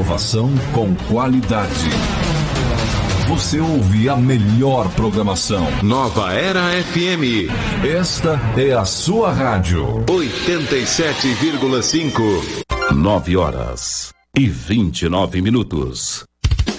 Inovação com qualidade. Você ouve a melhor programação. Nova Era FM. Esta é a sua rádio. 87,5. 9h29.